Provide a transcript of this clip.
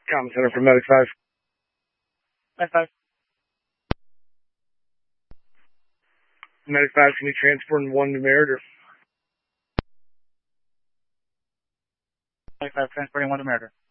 Comm Center for Medic 5. Medic 5. Medic 5, can you transport 1 to Meritor? Medic 5, transporting 1 to Meritor.